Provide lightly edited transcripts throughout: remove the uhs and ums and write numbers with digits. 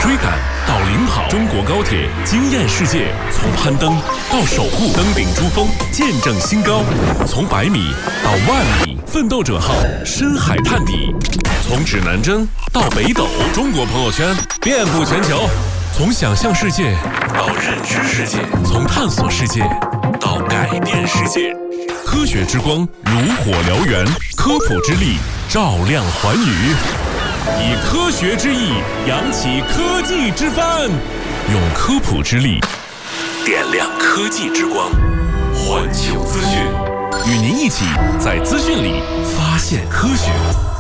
追赶到领跑，中国高铁惊艳世界，从攀登到守护，登顶珠峰，见证新高；从100米到10000米，奋斗者号深海探底；从指南针到北斗，中国朋友圈遍布全球。从想象世界到认知世界，从探索世界到改变世界。科学之光如火燎原，科普之力照亮寰宇。以科学之翼扬起科技之帆，用科普之力点亮科技之光。环球资讯，与您一起在资讯里发现科学。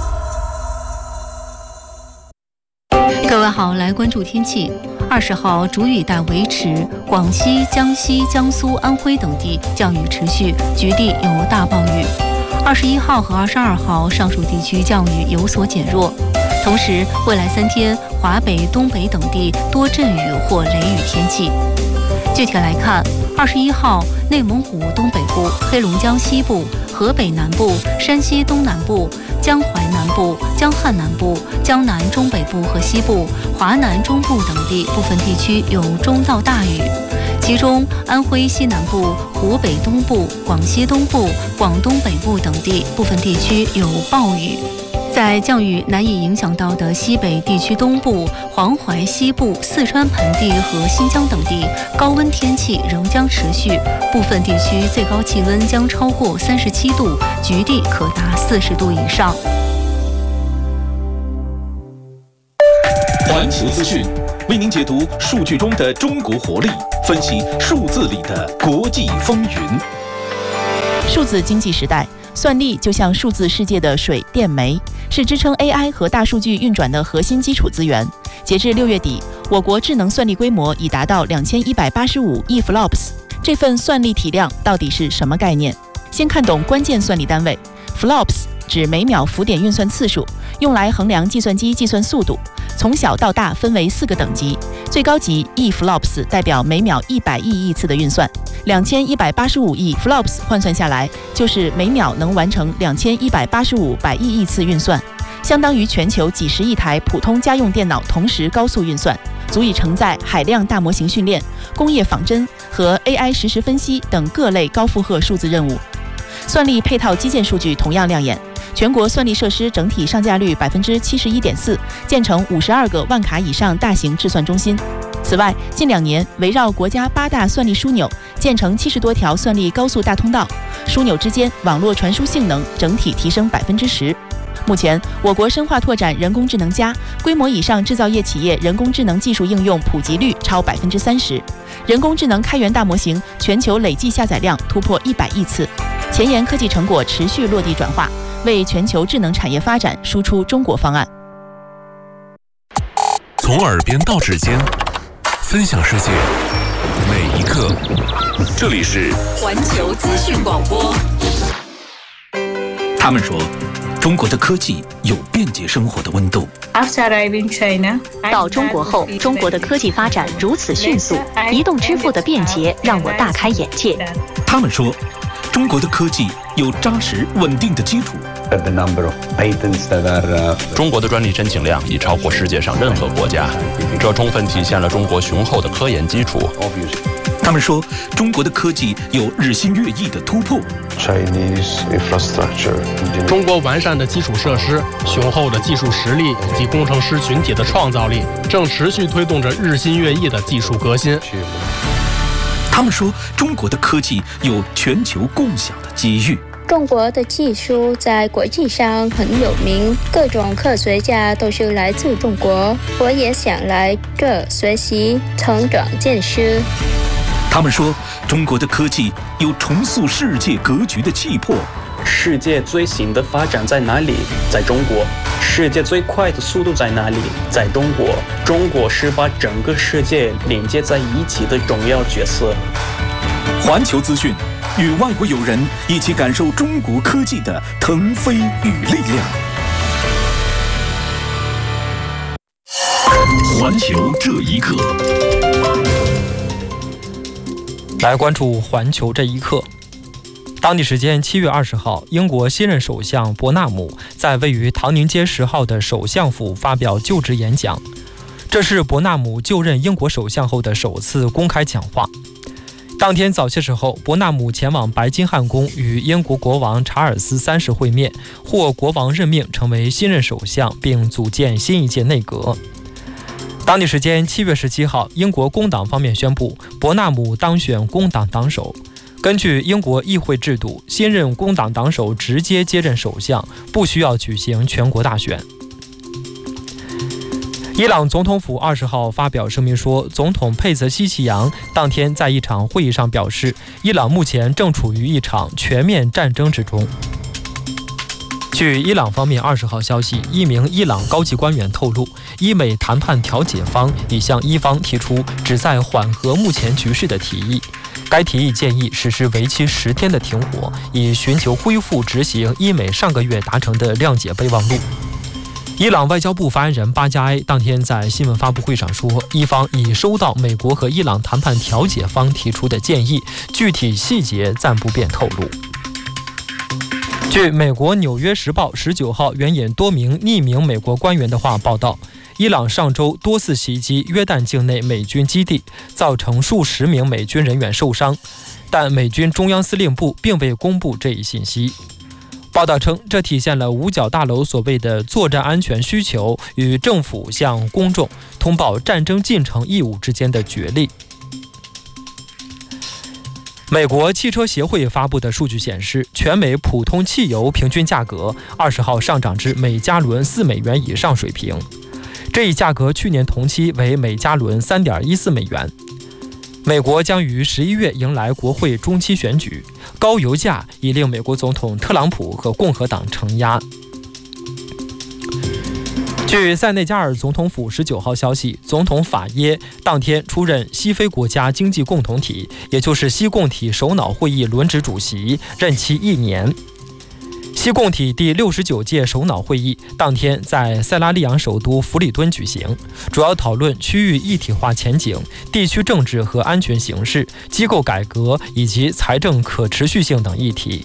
各位好，来关注天气。20号主雨带维持，广西、江西、江苏、安徽等地降雨持续，局地有大暴雨。21号和22号上述地区降雨有所减弱。同时，未来3天，华北、东北等地多阵雨或雷雨天气。具体来看，21号内蒙古东北部、黑龙江西部、河北南部、山西东南部、江淮南部、江汉南部、江南中北部和西部、华南中部等地部分地区有中到大雨，其中安徽西南部、湖北东部、广西东部、广东北部等地部分地区有暴雨。在降雨难以影响到的西北地区东部、黄淮西部、四川盆地和新疆等地，高温天气仍将持续，部分地区最高气温将超过37度，局地可达40度以上。 环球资讯为您解读数据中的中国活力，分析数字里的国际风云。 数字经济时代，算力就像数字世界的水电煤，是支撑 AI 和大数据运转的核心基础资源。截至6月底，我国智能算力规模已达到2185亿 flops。这份算力体量到底是什么概念？先看懂关键算力单位。flops 指每秒浮点运算次数，用来衡量计算机计算速度。从小到大分为4个等级，最高级亿 flops 代表每秒100亿亿次的运算，2185亿 flops 换算下来就是每秒能完成2185百亿亿次运算，相当于全球几十亿台普通家用电脑同时高速运算，足以承载海量大模型训练、工业仿真和 AI 实时分析等各类高负荷数字任务。算力配套基建数据同样亮眼，全国算力设施整体上架率71.4%，建成52个万卡以上大型制算中心。此外，近2年围绕国家8大算力枢纽，建成70多条算力高速大通道，枢纽之间网络传输性能整体提升10%。目前，我国深化拓展人工智能+，规模以上制造业企业人工智能技术应用普及率超30%，人工智能开源大模型全球累计下载量突破100亿次，前沿科技成果持续落地转化，为全球智能产业发展输出中国方案。 从耳边到指尖，分享世界每一刻。这里是环球资讯广播。 他们说，中国的科技有便捷生活的温度。 到中国后，中国的科技发展如此迅速，移动支付的便捷让我大开眼界。 他们说，中国的科技有扎实稳定的基础。 中国的专利申请量已超过世界上任何国家，这充分体现了中国雄厚的科研基础。 他们说，中国的科技有日新月异的突破。 中国完善的基础设施、雄厚的技术实力以及工程师群体的创造力，正持续推动着日新月异的技术革新。 他们说，中国的科技有全球共享的机遇。 中国的技术在国际上很有名，各种科学家都是来自中国，我也想来这学习、成长见识。 他们说，中国的科技有重塑世界格局的气魄。 世界最新的发展在哪里？在中国。世界最快的速度在哪里？在中国。中国是把整个世界连接在一起的重要角色。 环球资讯，与外国友人一起感受中国科技的腾飞与力量。 环球这一刻， 来关注环球这一刻。当地时间7月20号，英国新任首相伯纳姆在位于唐宁街10号的首相府发表就职演讲。 这是伯纳姆就任英国首相后的首次公开讲话。当天早些时候，伯纳姆前往白金汉宫与英国国王查尔斯3世会面，获国王任命成为新任首相，并组建新一届内阁。当地时间7月17号，英国工党方面宣布，伯纳姆当选工党党首。根据英国议会制度，新任工党党首直接接任首相，不需要举行全国大选。伊朗总统府20号发表声明说，总统佩泽希奇扬当天在一场会议上表示，伊朗目前正处于一场全面战争之中。据伊朗方面20号消息，一名伊朗高级官员透露，伊美谈判调解方已向伊方提出旨在缓和目前局势的提议。该提议建议实施为期10天的停火，以寻求恢复执行伊美上个月达成的谅解备忘录。伊朗外交部发言人巴加埃当天在新闻发布会上说，伊方已收到美国和伊朗谈判调解方提出的建议，具体细节暂不便透露。据美国《纽约时报》19号援引多名匿名美国官员的话报道，伊朗上周多次袭击约旦境内美军基地，造成数十名美军人员受伤，但美军中央司令部并未公布这一信息。报道称，这体现了五角大楼所谓的作战安全需求与政府向公众通报战争进程义务之间的角力。美国汽车协会发布的数据显示，全美普通汽油平均价格20号上涨至每加仑4美元以上水平，这一价格去年同期为每加仑3.14美元。美国将于11月迎来国会中期选举，高油价已令美国总统特朗普和共和党承压。据塞内加尔总统府19号消息，总统法耶当天出任西非国家经济共同体，也就是西共体首脑会议轮值主席，任期1年。西共体第69届首脑会议当天在塞拉利昂首都弗里敦举行，主要讨论区域一体化前景、地区政治和安全形势、机构改革以及财政可持续性等议题。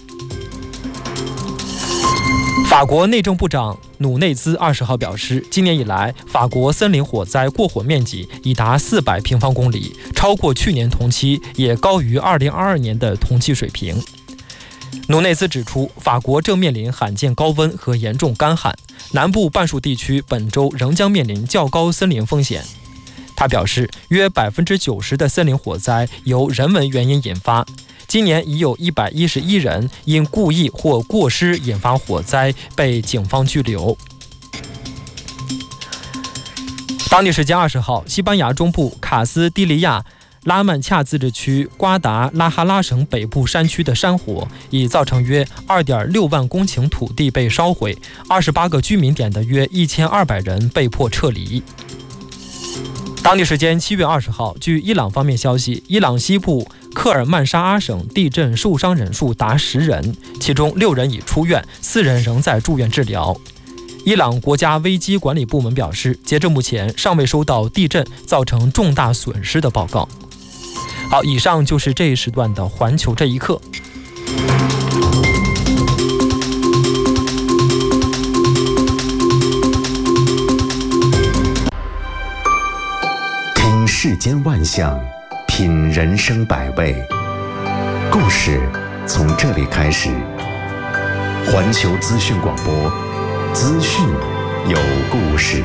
法国内政部长努内兹20号表示，今年以来，法国森林火灾过火面积已达400平方公里，超过去年同期，也高于2022年的同期水平。努内兹指出，法国正面临罕见高温和严重干旱，南部半数地区本周仍将面临较高森林风险。他表示，约90%的森林火灾由人为原因引发，今年已有111人因故意或过失引发火灾被警方拘留。当地时间20号，西班牙中部卡斯蒂利亚拉曼恰自治区瓜达拉哈拉省北部山区的山火已造成约 2.6 万公顷土地被烧毁，28个居民点的约1200人被迫撤离。当地时间7月20号，据伊朗方面消息，伊朗西部克尔曼沙阿省地震受伤人数达10人，其中6人已出院，4人仍在住院治疗。伊朗国家危机管理部门表示，截至目前尚未收到地震造成重大损失的报告。好，以上就是这一时段的环球这一刻。 听世间万象，品人生百味，故事从这里开始。环球资讯广播，资讯有故事。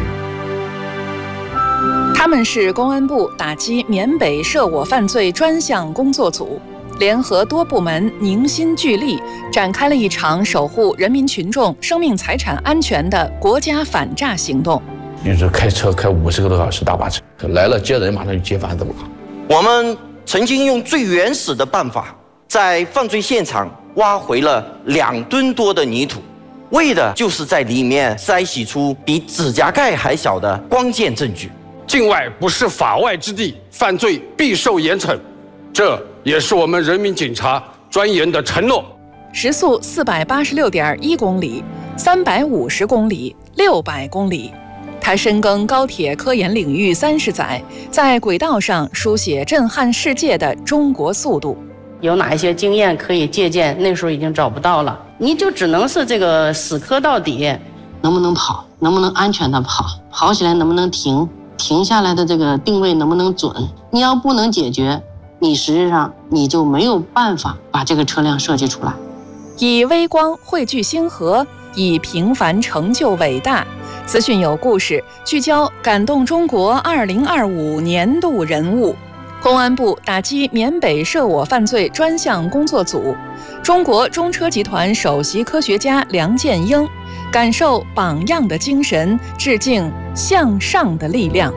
他们是公安部打击缅北涉我犯罪专项工作组，联合多部门凝心聚力，展开了一场守护人民群众生命财产安全的国家反诈行动。 比如说开车开50个多小时大巴车，来了接人马上就接贩子了。 我们曾经用最原始的办法，在犯罪现场挖回了2吨多的泥土，为的就是在里面筛洗出比指甲盖还小的关键证据。 境外不是法外之地，犯罪必受严惩，这也是我们人民警察专员的承诺。 时速486.1公里、350公里、600公里，他深耕高铁科研领域30载，在轨道上书写震撼世界的中国速度。 有哪一些经验可以借鉴？那时候已经找不到了，你就只能是这个死磕到底，能不能跑，能不能安全的跑，跑起来能不能停， 停下来的这个定位能不能准。你要不能解决，你实际上你就没有办法把这个车辆设计出来。 以微光汇聚星河，以平凡成就伟大。资讯有故事，聚焦感动中国2025年度人物。公安部打击缅北涉我犯罪专项工作组，中国中车集团首席科学家梁建英，感受榜样的精神，致敬向上的力量。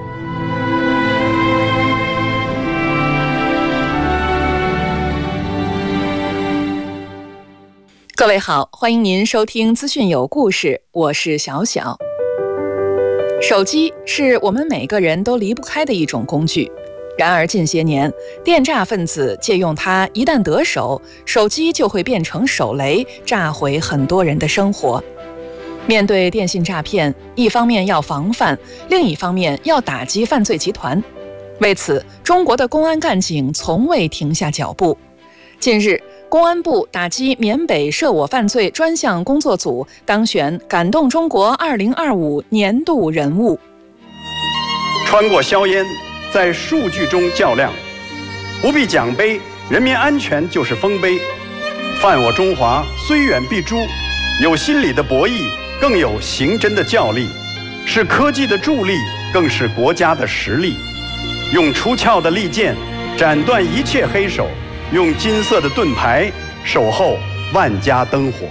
各位好，欢迎您收听资讯有故事，我是小小。手机是我们每个人都离不开的一种工具，然而近些年，电诈分子借用它，一旦得手，手机就会变成手雷，炸毁很多人的生活。面对电信诈骗，一方面要防范，另一方面要打击犯罪集团。为此，中国的公安干警从未停下脚步。近日，公安部打击缅北涉我犯罪专项工作组当选感动中国2025年度人物。 穿过硝烟，在数据中较量，不必奖杯，人民安全就是丰碑。犯我中华，虽远必诛，有心理的博弈，更有刑侦的较力，是科技的助力，更是国家的实力。用出鞘的利剑斩断一切黑手，用金色的盾牌守候万家灯火。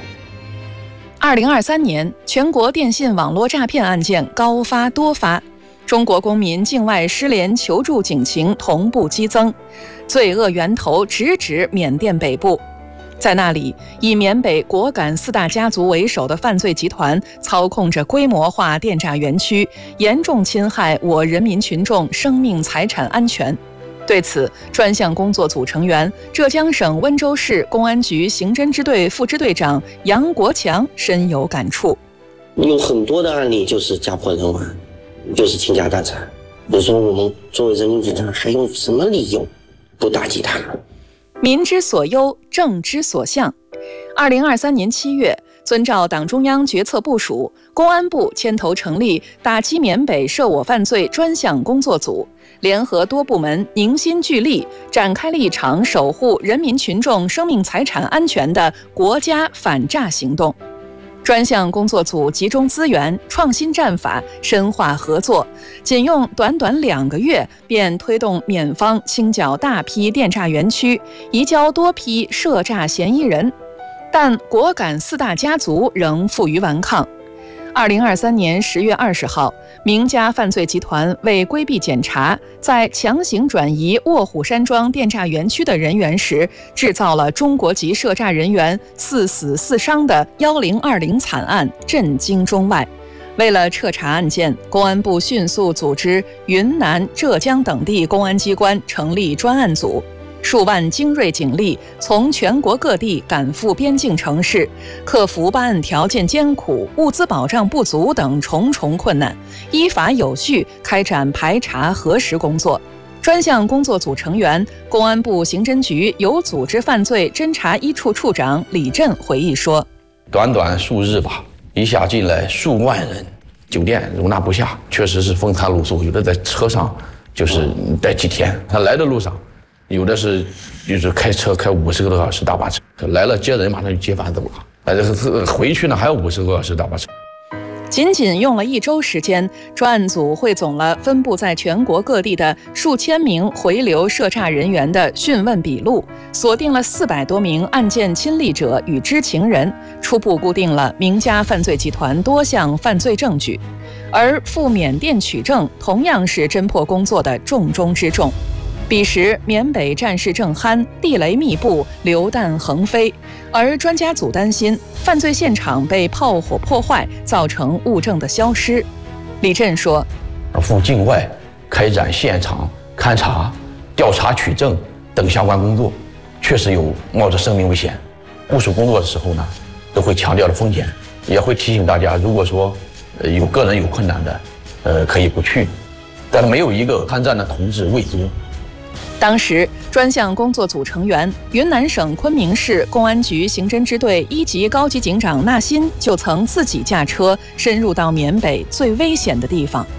2023年，全国电信网络诈骗案件高发多发，中国公民境外失联求助警情同步激增，罪恶源头直指缅甸北部。在那里，以缅北果敢4大家族为首的犯罪集团操控着规模化电诈园区，严重侵害我人民群众生命财产安全。对此，专项工作组成员浙江省温州市公安局刑侦支队副支队长杨国强深有感触。 有很多的案例就是家破人亡，就是倾家荡产。你说我们作为人民警察还有什么理由不打击他？ 民之所忧，政之所向。2023年7月，遵照党中央决策部署，公安部牵头成立打击缅北涉我犯罪专项工作组，联合多部门凝心聚力，展开了一场守护人民群众生命财产安全的国家反诈行动。专项工作组集中资源，创新战法，深化合作，仅用短短2个月，便推动缅方清剿大批电诈园区，移交多批涉诈嫌疑人。但果敢4大家族仍负隅顽抗。2023年10月20号，名家犯罪集团为规避检查，在强行转移卧虎山庄电诈园区的人员时，制造了中国籍涉诈人员4死4伤的1020惨案，震惊中外。为了彻查案件，公安部迅速组织云南、浙江等地公安机关成立专案组。数万精锐警力从全国各地赶赴边境城市，克服办案条件艰苦、物资保障不足等重重困难，依法有序开展排查核实工作。专项工作组成员、公安部刑侦局有组织犯罪侦查一处处长李振回忆说： 短短数日吧，一下进来数万人，酒店容纳不下，确实是风餐露宿，有的在车上就是待几天，他来的路上有的是就是开车开50个多小时大巴车，来了接人马上就接返走了，回去呢还有50个多小时大巴车。 仅用了1周时间，专案组汇总了分布在全国各地的数千名回流涉诈人员的讯问笔录，锁定了400多名案件亲历者与知情人，初步固定了名家犯罪集团多项犯罪证据。而赴缅甸取证同样是侦破工作的重中之重。彼时缅北战事正酣，地雷密布，榴弹横飞，而专家组担心犯罪现场被炮火破坏，造成物证的消失。李振说： 赴境外开展现场勘查、调查取证等相关工作，确实有冒着生命危险。部署工作的时候呢，都会强调的风险，也会提醒大家，如果说有个人有困难的，可以不去，但是没有一个参战的同志畏缩。 当时，专项工作组成员、云南省昆明市公安局刑侦支队1级高级警长纳新就曾自己驾车深入到缅北最危险的地方。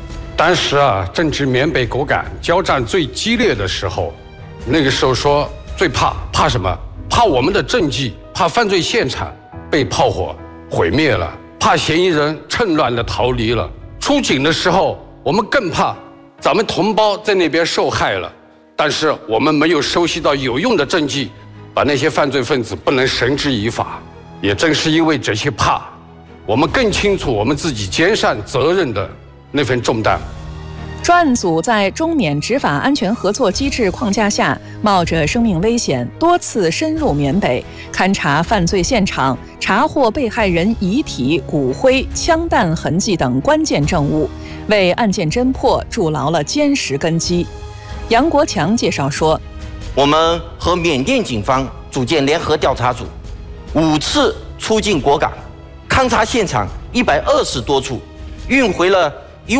当时正值缅北果敢交战最激烈的时候，那个时候说最怕什么？怕我们的政绩，怕犯罪现场被炮火毁灭了，怕嫌疑人趁乱的逃离了。出警的时候，我们更怕咱们同胞在那边受害了。但是我们没有收集到有用的证据，把那些犯罪分子不能绳之以法。也正是因为这些怕，我们更清楚我们自己肩上责任的那份重担。 专案组在中缅执法安全合作机制框架下，冒着生命危险，多次深入缅北，勘查犯罪现场，查获被害人遗体、骨灰、枪弹痕迹等关键证物，为案件侦破筑牢了坚实根基。杨国强介绍说， 我们和缅甸警方组建联合调查组，5次出境果敢，勘查现场120多处，运回了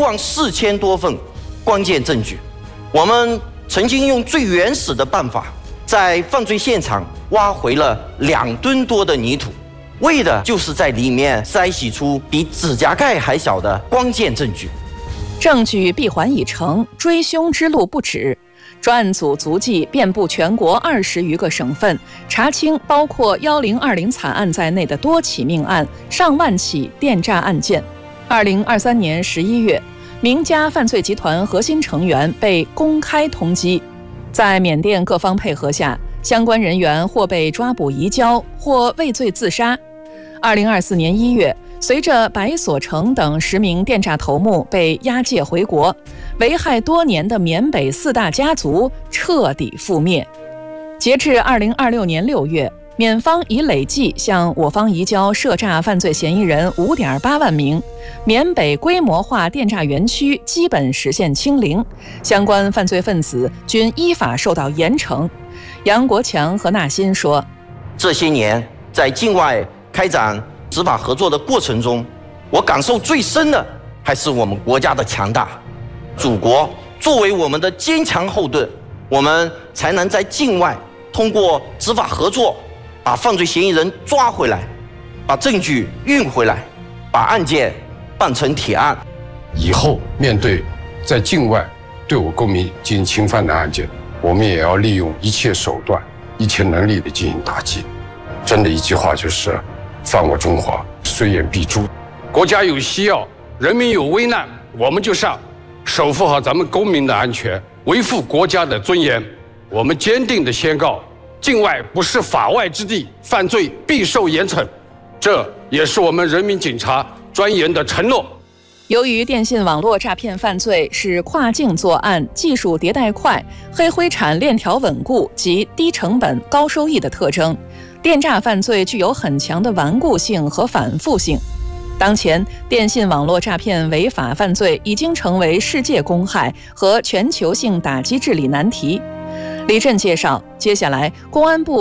14000多份关键证据。我们曾经用最原始的办法，在犯罪现场挖回了2吨多的泥土，为的就是在里面筛洗出比指甲盖还小的关键证据。 证据闭环已成，追凶之路不止。专案组足迹遍布全国20余个省份，查清包括1020惨案在内的多起命案，上万起电诈案件。2023年11月，名家犯罪集团核心成员被公开通缉，在缅甸各方配合下，相关人员或被抓捕移交，或畏罪自杀。2024年1月，随着白所成等10名电诈头目被押解回国，危害多年的缅北4大家族彻底覆灭。截至2026年6月，缅方已累计向我方移交涉诈犯罪嫌疑人5.8万名，缅北规模化电诈园区基本实现清零，相关犯罪分子均依法受到严惩。杨国强和纳新说， 这些年在境外开展执法合作的过程中，我感受最深的还是我们国家的强大。祖国作为我们的坚强后盾，我们才能在境外通过执法合作，把犯罪嫌疑人抓回来，把证据运回来，把案件办成铁案。 以后面对在境外对我公民进行侵犯的案件，我们也要利用一切手段、一切能力的进行打击。真的一句话就是：犯我中华，虽远必诛。国家有需要，人民有危难，我们就上，守护好咱们公民的安全，维护国家的尊严。我们坚定地宣告，境外不是法外之地，犯罪必受严惩。这也是我们人民警察专员的承诺。 由于电信网络诈骗犯罪是跨境作案，技术迭代快，黑灰产链条稳固及低成本高收益的特征，电诈犯罪具有很强的顽固性和反复性。当前，电信网络诈骗违法犯罪已经成为世界公害和全球性打击治理难题。李震介绍，接下来公安部